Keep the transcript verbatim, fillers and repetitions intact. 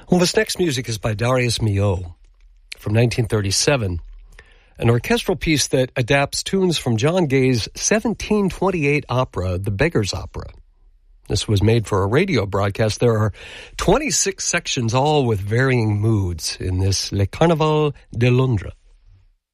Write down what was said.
Well, this next music is by Darius Milhaud from nineteen thirty-seven, an orchestral piece that adapts tunes from John Gay's seventeen twenty-eight opera, The Beggar's Opera. This was made for a radio broadcast. There are twenty-six sections, all with varying moods, in this Le Carnaval de Londres.